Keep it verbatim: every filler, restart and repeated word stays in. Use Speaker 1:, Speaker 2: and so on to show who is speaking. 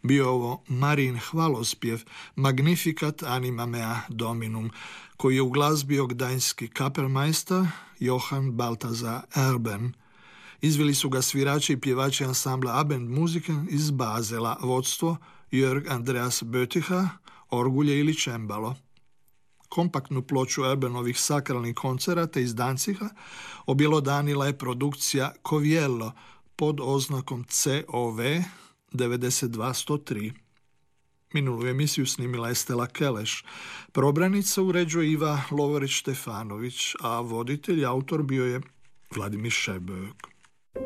Speaker 1: bio ovo Marin hvalospjev Magnificat anima mea dominum, koji je uglazbio gdański kapelmajster Johann Balthasar Erben. Izveli su ga svirači i pjevači ansambla Abendmusiken iz Bazela, vodstvo Jörg Andreas Bötticher, orgulje ili čembalo. Kompaktnu ploču Erbenovih sakralnih koncerata iz Danziga objelodanila je produkcija Coviello pod oznakom C O V devedeset dva sto tri. Minulu emisiju snimila je Stella Keleš. Probranica uređuje Iva Lovorić-Štefanović, a voditelj i autor bio je Vladimir Šebek.